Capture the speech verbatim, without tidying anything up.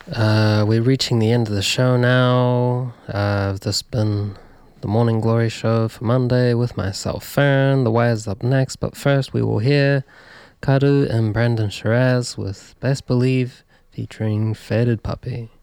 Uh, we're reaching the end of the show now. Uh, this has been the Morning Glory Show for Monday with myself, Fern. The Wire's up next, but first we will hear Karu and Brandon Shiraz with Best Believe featuring Faded Puppy.